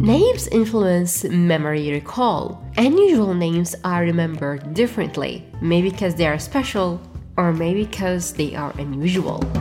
Names influence memory recall. Unusual names are remembered differently, maybe because they are special or maybe because they are unusual.